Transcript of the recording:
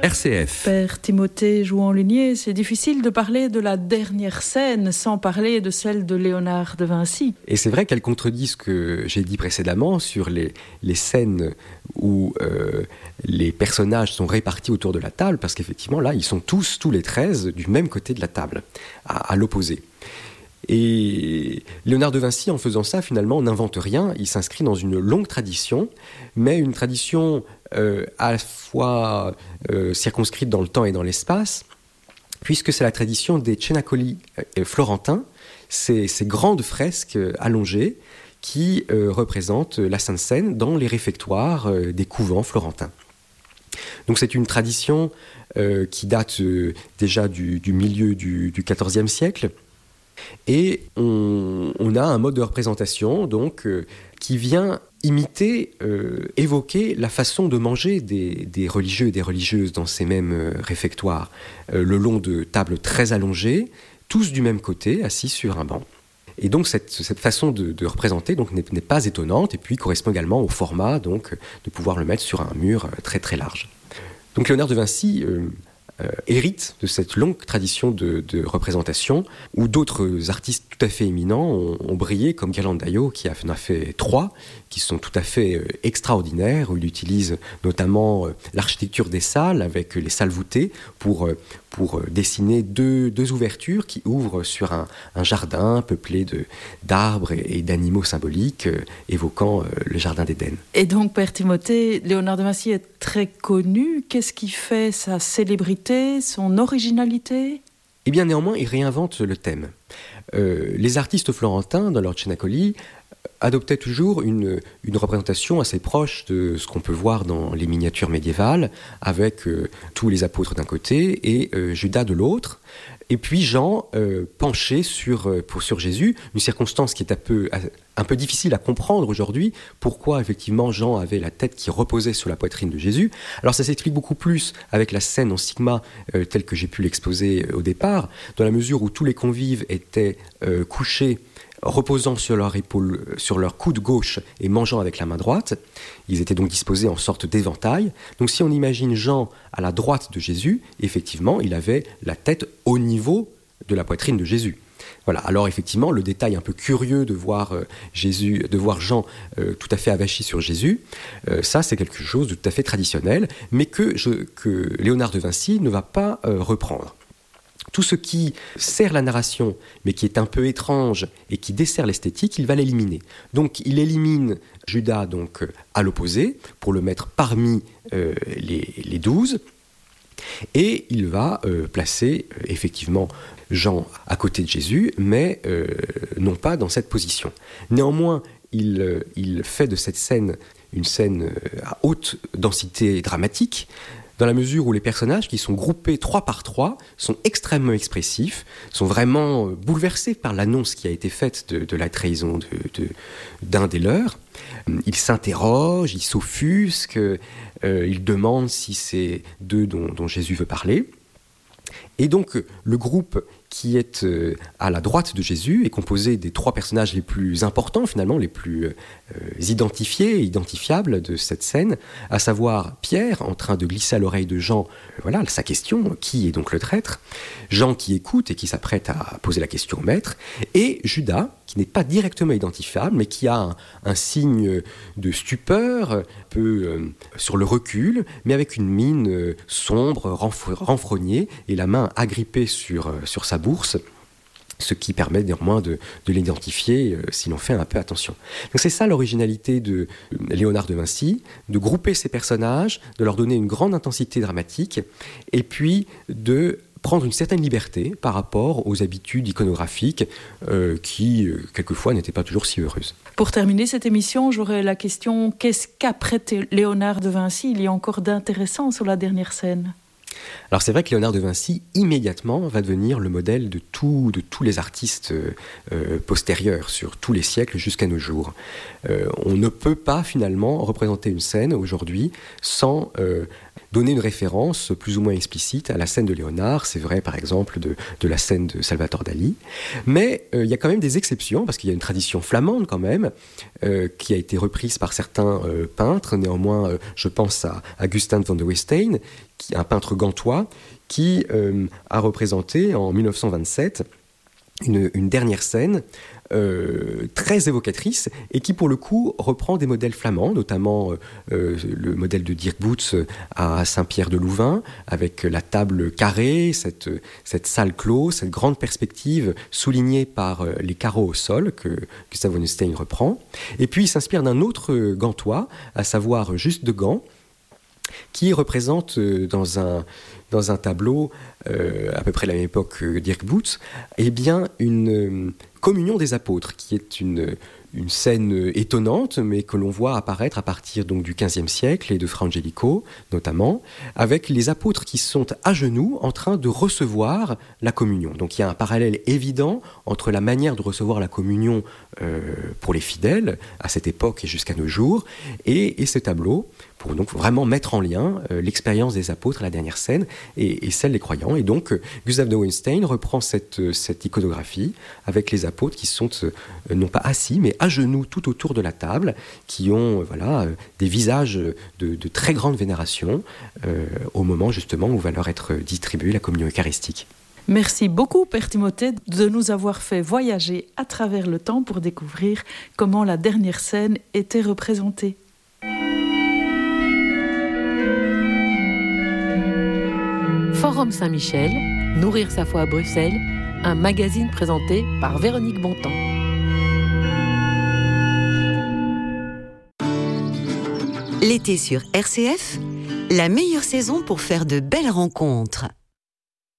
RCF. Père Timothée Jouan-Lunier, c'est difficile de parler de la dernière scène sans parler de celle de Léonard de Vinci. Et c'est vrai qu'elle contredit ce que j'ai dit précédemment sur les scènes où les personnages sont répartis autour de la table, parce qu'effectivement là, ils sont tous les 13 du même côté de la table, à l'opposé. Et Léonard de Vinci, en faisant ça, finalement, n'invente rien. Il s'inscrit dans une longue tradition, mais une tradition à la fois circonscrite dans le temps et dans l'espace, puisque c'est la tradition des cenacoli florentins, ces grandes fresques allongées qui représentent la Sainte Seine dans les réfectoires des couvents florentins. Donc c'est une tradition qui date déjà du milieu du XIVe siècle. Et on a un mode de représentation donc, qui vient imiter, évoquer la façon de manger des religieux et des religieuses dans ces mêmes réfectoires, le long de tables très allongées, tous du même côté, assis sur un banc. Et donc cette façon de représenter donc, n'est pas étonnante et puis correspond également au format donc, de pouvoir le mettre sur un mur très très large. Donc Léonard de Vinci hérite de cette longue tradition de représentation où d'autres artistes tout à fait éminents ont brillé, comme Ghirlandaio qui en a fait 3 qui sont tout à fait extraordinaires, où il utilise notamment l'architecture des salles avec les salles voûtées pour dessiner deux ouvertures qui ouvrent sur un jardin peuplé d'arbres et d'animaux symboliques évoquant le jardin d'Éden. Et donc, Père Timothée, Léonard de Vinci est très connu. Qu'est-ce qui fait sa célébrité, son originalité ? Eh bien, néanmoins, il réinvente le thème. Les artistes florentins, dans leur cenacoli, adoptaient toujours une représentation assez proche de ce qu'on peut voir dans les miniatures médiévales, avec tous les apôtres d'un côté et Judas de l'autre, et puis Jean penché sur Jésus, une circonstance qui est un peu difficile à comprendre aujourd'hui, pourquoi effectivement Jean avait la tête qui reposait sur la poitrine de Jésus. Alors ça s'explique beaucoup plus avec la scène en sigma telle que j'ai pu l'exposer au départ, dans la mesure où tous les convives étaient couchés, reposant sur leur épaule, sur leur coude gauche et mangeant avec la main droite. Ils étaient donc disposés en sorte d'éventail. Donc si on imagine Jean à la droite de Jésus, effectivement, il avait la tête au niveau de la poitrine de Jésus. Voilà. Alors effectivement, le détail un peu curieux de voir Jean tout à fait avachi sur Jésus, ça c'est quelque chose de tout à fait traditionnel, mais que Léonard de Vinci ne va pas reprendre. Tout ce qui sert la narration, mais qui est un peu étrange et qui dessert l'esthétique, il va l'éliminer. Donc il élimine Judas donc, à l'opposé, pour le mettre parmi les 12, et il va placer effectivement Jean à côté de Jésus, mais non pas dans cette position. Néanmoins, il fait de cette scène une scène à haute densité dramatique, dans la mesure où les personnages qui sont groupés 3 par 3 sont extrêmement expressifs, sont vraiment bouleversés par l'annonce qui a été faite de la trahison d'un des leurs. Ils s'interrogent, ils s'offusquent, ils demandent si c'est d'eux dont Jésus veut parler. Et donc le groupe qui est à la droite de Jésus est composé des 3 personnages les plus importants, finalement, les plus identifiés et identifiables de cette scène, à savoir Pierre, en train de glisser à l'oreille de Jean sa question, qui est donc le traître, Jean qui écoute et qui s'apprête à poser la question au maître, et Judas, qui n'est pas directement identifiable, mais qui a un signe de stupeur, un peu sur le recul, mais avec une mine sombre, renfrognée, et la main agrippée sur sa bourse, ce qui permet néanmoins de l'identifier si l'on fait un peu attention. Donc c'est ça l'originalité de Léonard de Vinci, de grouper ces personnages, de leur donner une grande intensité dramatique, et puis de prendre une certaine liberté par rapport aux habitudes iconographiques qui, quelquefois, n'étaient pas toujours si heureuses. Pour terminer cette émission, j'aurais la question, qu'est-ce qu'après Léonard de Vinci, il y a encore d'intéressant sur la dernière scène ? Alors c'est vrai que Léonard de Vinci, immédiatement, va devenir le modèle de tous les artistes postérieurs, sur tous les siècles jusqu'à nos jours. On ne peut pas finalement représenter une scène aujourd'hui sans donner une référence plus ou moins explicite à la scène de Léonard. C'est vrai par exemple de la scène de Salvatore Dali. Mais il y a quand même des exceptions, parce qu'il y a une tradition flamande quand même, qui a été reprise par certains peintres. Néanmoins, je pense à Gustin van de Westijn, qui est un peintre gantois, qui a représenté en 1927 une dernière scène très évocatrice et qui pour le coup reprend des modèles flamands, notamment le modèle de Dirk Boots à Saint-Pierre-de-Louvain, avec la table carrée, cette salle close, cette grande perspective soulignée par les carreaux au sol que Gustav von Holstein reprend. Et puis il s'inspire d'un autre gantois, à savoir Juste de Gand, qui représente dans un tableau à peu près à la même époque que Dirk Boots, eh bien une communion des apôtres, qui est une scène étonnante, mais que l'on voit apparaître à partir donc du XVe siècle et de Fra Angelico notamment, avec les apôtres qui sont à genoux en train de recevoir la communion. Donc il y a un parallèle évident entre la manière de recevoir la communion pour les fidèles à cette époque et jusqu'à nos jours, et ce tableau, pour donc vraiment mettre en lien l'expérience des apôtres à la dernière scène et celle des croyants. Et donc Gustav de Holstein reprend cette iconographie avec les apôtres qui sont non pas assis mais à genoux tout autour de la table, qui ont des visages de très grande vénération au moment justement où va leur être distribuée la communion eucharistique. Merci beaucoup, Père Timothée, de nous avoir fait voyager à travers le temps pour découvrir comment la dernière scène était représentée. Forum Saint-Michel, Nourrir sa foi à Bruxelles, un magazine présenté par Véronique Bontemps. L'été sur RCF, la meilleure saison pour faire de belles rencontres.